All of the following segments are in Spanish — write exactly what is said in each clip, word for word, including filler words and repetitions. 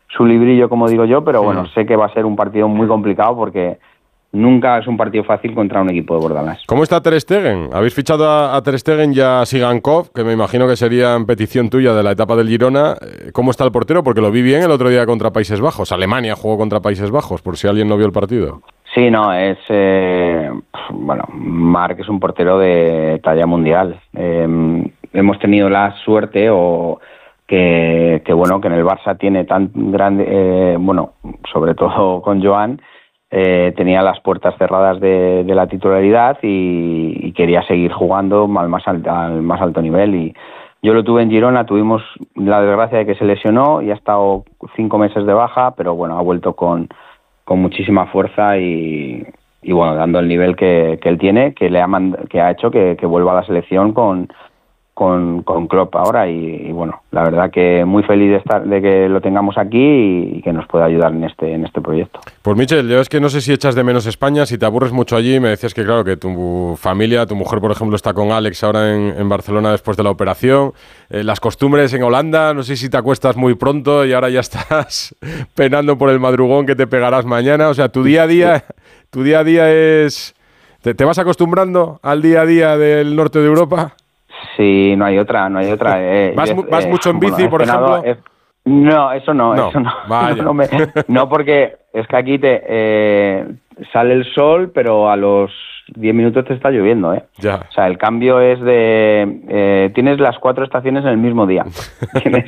su librillo, como digo yo, pero bueno, Sí. sé que va a ser un partido muy complicado porque nunca es un partido fácil contra un equipo de Bordalás. ¿Cómo está Ter Stegen? Habéis fichado a, a Ter Stegen y a Sigankov, que me imagino que sería en petición tuya de la etapa del Girona. ¿Cómo está el portero? Porque lo vi bien el otro día contra Países Bajos. Alemania jugó contra Países Bajos, por si alguien no vio el partido. Sí, no, es... Eh, bueno, Marc es un portero de talla mundial. Eh, hemos tenido la suerte o que, que, bueno, que en el Barça tiene tan grande... Eh, bueno, sobre todo con Joan... Eh, tenía las puertas cerradas de, de la titularidad y, y quería seguir jugando al más, alto, al más alto nivel. Y yo lo tuve en Girona, tuvimos la desgracia de que se lesionó y ha estado cinco meses de baja, pero bueno, ha vuelto con, con muchísima fuerza y, y bueno, dando el nivel que, que él tiene, que le ha, mand- que ha hecho que, que vuelva a la selección con, con, con Klopp ahora. Y, y bueno, la verdad que muy feliz de estar, de que lo tengamos aquí y, y que nos pueda ayudar en este, en este proyecto. Pues Michel, yo es que no sé si echas de menos España, si te aburres mucho allí. Me decías que claro, que tu familia, tu mujer por ejemplo está con Alex ahora en, en Barcelona después de la operación. Eh, las costumbres en Holanda, no sé si te acuestas muy pronto y ahora ya estás penando por el madrugón que te pegarás mañana. O sea, tu día a día, tu día a día es... ¿Te, te vas acostumbrando al día a día del norte de Europa? Sí, no hay otra, no hay otra. Eh, ¿Vas, yo, mu- vas eh, mucho en bici, bueno, he por cenado, ejemplo? he- No, eso no, No, eso no. vaya. No, me- no, porque es que aquí te eh, sale el sol, pero a los diez minutos te está lloviendo, ¿eh? Ya. O sea, el cambio es de... Eh, tienes las cuatro estaciones en el mismo día. Tienes-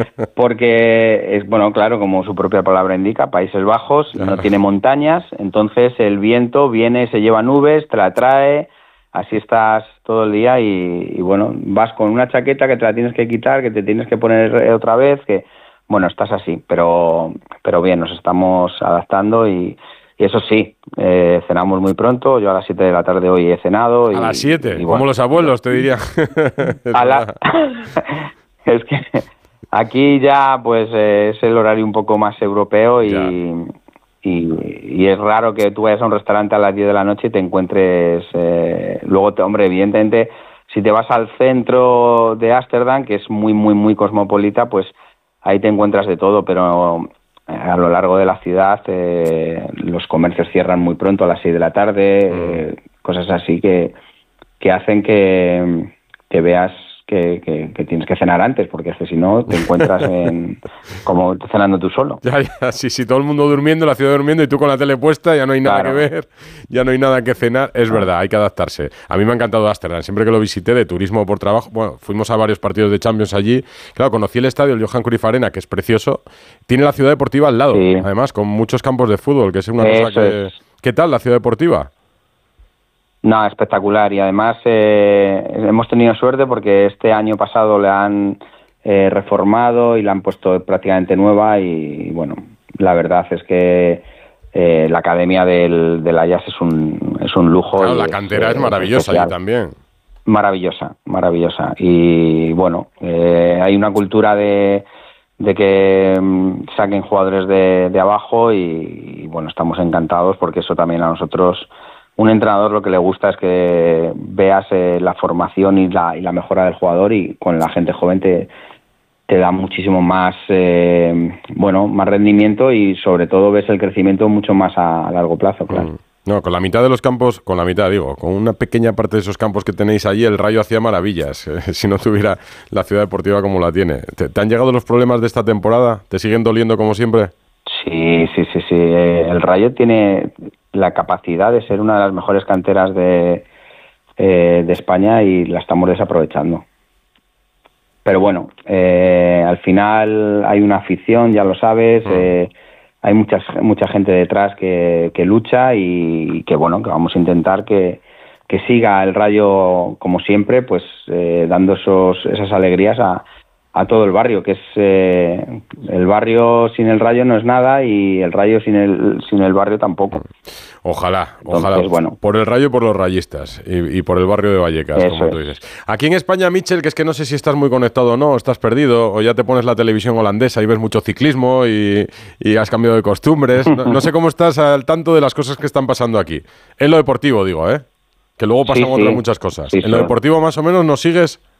porque, es bueno, claro, como su propia palabra indica, Países Bajos, Ya. no tiene montañas, entonces el viento viene, se lleva nubes, te la trae... Así estás todo el día y, y, bueno, vas con una chaqueta que te la tienes que quitar, que te tienes que poner otra vez, que, bueno, estás así, pero pero bien, nos estamos adaptando y, y eso sí, eh, cenamos muy pronto, yo a las siete de la tarde hoy he cenado. Y, A las siete, y, como bueno, los abuelos, te diría. a la... Es que aquí ya pues eh, es el horario un poco más europeo y... Ya. Y, y es raro que tú vayas a un restaurante a las diez de la noche y te encuentres... Eh, luego, te, hombre, evidentemente, si te vas al centro de Ámsterdam, que es muy, muy, muy cosmopolita, pues ahí te encuentras de todo, pero a lo largo de la ciudad eh, los comercios cierran muy pronto, a las seis de la tarde, eh, cosas así que, que hacen que, que veas... Que, que, que tienes que cenar antes, porque es que si no te encuentras en, como cenando tú solo. Ya, ya, sí, sí, todo el mundo durmiendo, la ciudad durmiendo y tú con la tele puesta, ya no hay nada Claro. que ver, ya no hay nada que cenar. Es verdad, hay que adaptarse. A mí me ha encantado Ámsterdam, siempre que lo visité de turismo o por trabajo, bueno, fuimos a varios partidos de Champions allí. Claro, conocí el estadio, el Johan Cruyff Arena, que es precioso. Tiene la ciudad deportiva al lado, Sí. además, con muchos campos de fútbol, que es una Eso cosa que... es. ¿Qué tal la ciudad deportiva? No, espectacular. Y además eh, hemos tenido suerte porque este año pasado le han eh, reformado y la han puesto prácticamente nueva y, bueno, la verdad es que eh, la academia del, del Ajax es un, es un lujo. Claro, y la cantera es, eh, maravillosa allí especial. también. Maravillosa, maravillosa. Y bueno, eh, hay una cultura de, de que mm, saquen jugadores de, de abajo y, y bueno, estamos encantados porque eso también a nosotros, un entrenador lo que le gusta es que veas eh, la formación y la, y la mejora del jugador y con la gente joven te, te da muchísimo más, eh, bueno, más rendimiento y sobre todo ves el crecimiento mucho más a, a largo plazo, claro. Mm. No, con la mitad de los campos, con la mitad digo, con una pequeña parte de esos campos que tenéis allí, el Rayo hacía maravillas, eh, si no tuviera la ciudad deportiva como la tiene. ¿Te, te han llegado los problemas de esta temporada? ¿Te siguen doliendo como siempre? Sí, sí, sí, sí. Eh, El Rayo tiene la capacidad de ser una de las mejores canteras de, eh, de España y la estamos desaprovechando. Pero bueno, eh, al final hay una afición, ya lo sabes, mm. eh, hay mucha, mucha gente detrás que, que lucha y que bueno, que vamos a intentar que, que siga el Rayo como siempre, pues eh, dando esos, esas alegrías a, a todo el barrio, que es eh, el barrio sin el Rayo no es nada y el Rayo sin el sin el barrio tampoco. Ojalá, Entonces, ojalá, bueno. por el Rayo y por los rayistas y, y por el barrio de Vallecas, Eso como tú es. dices. Aquí en España, Michel, que es que no sé si estás muy conectado o no, estás perdido, o ya te pones la televisión holandesa y ves mucho ciclismo y, y has cambiado de costumbres. No, no sé cómo estás al tanto de las cosas que están pasando aquí. En lo deportivo, digo, ¿eh? Que luego pasan Sí, otras sí. muchas cosas. Sí, en lo sí. deportivo, más o menos, ¿nos sigues?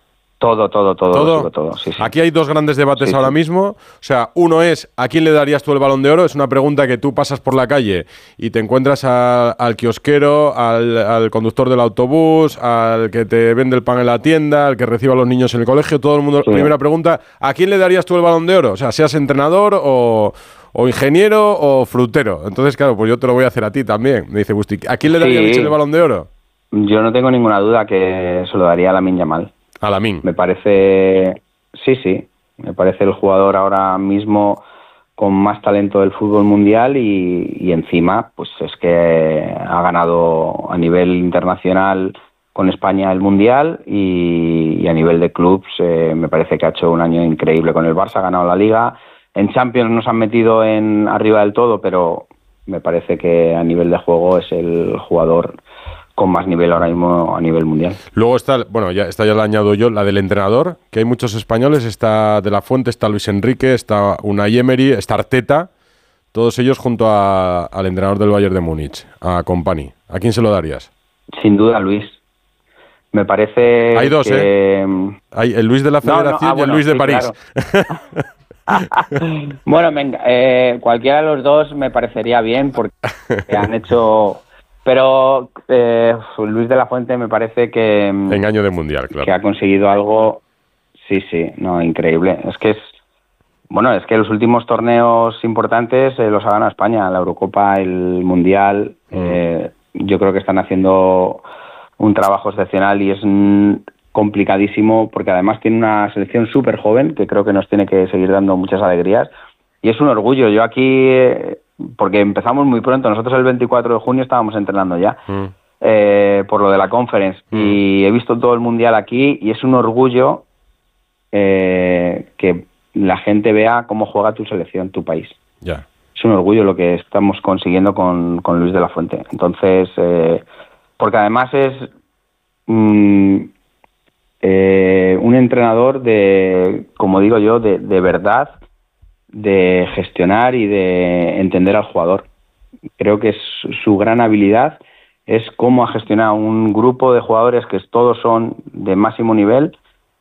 Todo, todo, todo, ¿Todo? sigo todo, sí, sí. Aquí hay dos grandes debates Sí, ahora sí. mismo. O sea, uno es, ¿a quién le darías tú el Balón de Oro? Es una pregunta que tú pasas por la calle y te encuentras a, al kiosquero, al, al conductor del autobús, al que te vende el pan en la tienda, al que recibe a los niños en el colegio, todo el mundo. Sí. Primera pregunta, ¿a quién le darías tú el Balón de Oro? O sea, seas entrenador o, o ingeniero o frutero. Entonces, claro, pues yo te lo voy a hacer a ti también. Me dice Busti, ¿a quién le daría Sí. Michel el Balón de Oro? Yo no tengo ninguna duda que se lo daría a Lamine Yamal. A Lamine. Me parece, sí, sí, me parece el jugador ahora mismo con más talento del fútbol mundial y, y encima, pues es que ha ganado a nivel internacional con España el mundial y, y a nivel de clubs eh, me parece que ha hecho un año increíble con el Barça, ha ganado la Liga. En Champions nos han metido en arriba del todo, pero me parece que a nivel de juego es el jugador con más nivel ahora mismo a nivel mundial. Luego está, bueno, ya esta ya la añado yo, la del entrenador, que hay muchos españoles, está De La Fuente, está Luis Enrique, está Unai Emery, está Arteta, todos ellos junto a, al entrenador del Bayern de Múnich, a Kompany. ¿A quién se lo darías? Sin duda, Luis. Me parece Hay dos, que... ¿eh? Hay el Luis de la Federación no, no. Ah, y el bueno, Luis de sí, París. Claro. Bueno, venga, eh, cualquiera de los dos me parecería bien porque han hecho... Pero eh, Luis de la Fuente me parece que... En año de mundial, claro. Que ha conseguido algo... Sí, sí, no, increíble. Es que es... Bueno, es que los últimos torneos importantes eh, los ha ganado España. La Eurocopa, el Mundial. Mm. Eh, yo creo que están haciendo un trabajo excepcional y es mm, complicadísimo porque además tiene una selección súper joven que creo que nos tiene que seguir dando muchas alegrías. Y es un orgullo. Yo aquí... Eh, porque empezamos muy pronto, nosotros el veinticuatro de junio estábamos entrenando ya, mm. eh, por lo de la Conference, mm. y he visto todo el Mundial aquí y es un orgullo eh, que la gente vea cómo juega tu selección, tu país. Yeah. Es un orgullo lo que estamos consiguiendo con, con Luis de la Fuente. Entonces, eh, porque además es mm, eh, un entrenador de, como digo yo, de, de verdad, de gestionar y de entender al jugador. Creo que es su gran habilidad es cómo ha gestionado un grupo de jugadores que todos son de máximo nivel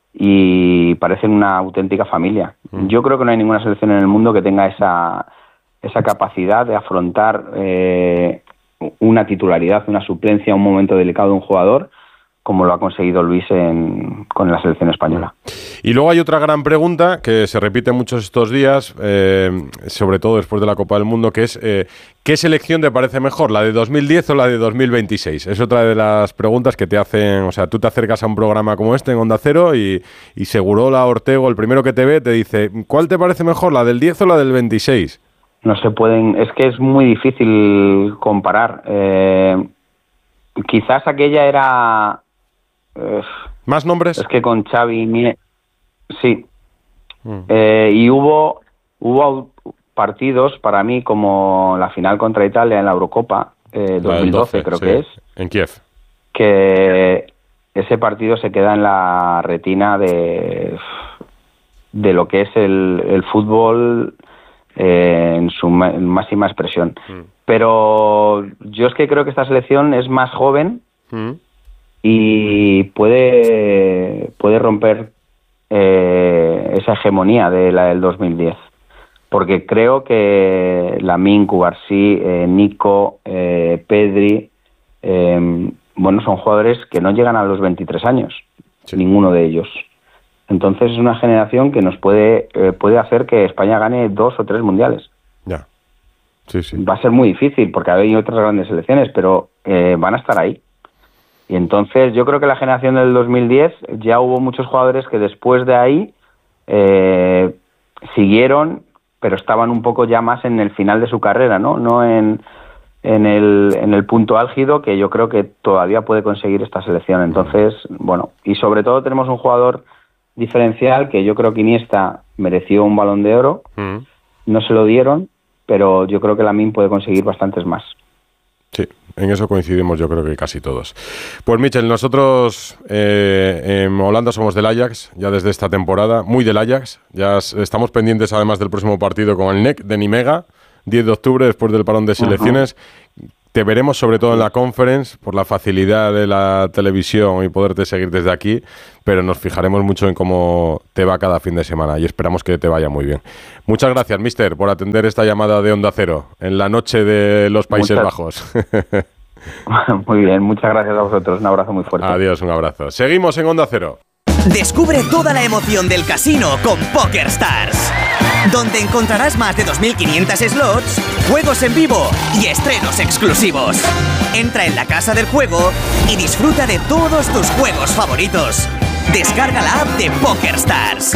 y parecen una auténtica familia. Mm. Yo creo que no hay ninguna selección en el mundo que tenga esa, esa capacidad de afrontar eh, una titularidad, una suplencia, un momento delicado de un jugador como lo ha conseguido Luis en, con la selección española. Y luego hay otra gran pregunta que se repite muchos estos días, eh, sobre todo después de la Copa del Mundo, que es eh, ¿qué selección te parece mejor, la de dos mil diez o la de dos mil veintiséis? Es otra de las preguntas que te hacen, o sea, tú te acercas a un programa como este en Onda Cero y, y Segurola Ortego, el primero que te ve, te dice ¿cuál te parece mejor, la del diez o la del veintiséis? No se pueden, es que es muy difícil comparar. Eh, quizás aquella era... Uh, ¿Más nombres? Es que con Xavi Mie... sí mm. eh, y hubo hubo partidos para mí como la final contra Italia en la Eurocopa eh, dos mil doce, creo sí, que es en Kiev, que ese partido se queda en la retina de de lo que es el, el fútbol eh, en su máxima expresión mm. pero yo es que creo que esta selección es más joven mm. y puede puede romper eh, esa hegemonía de la del dos mil diez, porque creo que Lamine, Cubarsí, eh, Nico, eh, Pedri, eh, bueno, son jugadores que no llegan a los veintitrés años, sí. Ninguno de ellos. Entonces es una generación que nos puede eh, puede hacer que España gane dos o tres mundiales. Ya. Sí, sí. Va a ser muy difícil porque hay otras grandes selecciones, pero eh, van a estar ahí. Y entonces yo creo que la generación del dos mil diez ya hubo muchos jugadores que después de ahí eh, siguieron, pero estaban un poco ya más en el final de su carrera, ¿no? No en, en, el, en el punto álgido que yo creo que todavía puede conseguir esta selección. Entonces, bueno, y sobre todo tenemos un jugador diferencial que yo creo que Iniesta mereció un Balón de Oro, mm. no se lo dieron, pero yo creo que Lamine puede conseguir bastantes más. Sí, en eso coincidimos yo creo que casi todos. Pues Michel, nosotros eh, en Holanda somos del Ajax, ya desde esta temporada, muy del Ajax. Ya estamos pendientes además del próximo partido con el N E C de Nimega, diez de octubre, después del parón de selecciones. Uh-huh. te veremos sobre todo en la conference por la facilidad de la televisión y poderte seguir desde aquí, pero nos fijaremos mucho en cómo te va cada fin de semana y esperamos que te vaya muy bien. Muchas gracias, mister, por atender esta llamada de Onda Cero en la noche de los Países muchas, Bajos. Muy bien, muchas gracias a vosotros. Un abrazo muy fuerte. Adiós, un abrazo. Seguimos en Onda Cero. Descubre toda la emoción del casino con PokerStars, donde encontrarás más de dos mil quinientos slots, juegos en vivo y estrenos exclusivos. Entra en la casa del juego y disfruta de todos tus juegos favoritos. Descarga la app de PokerStars.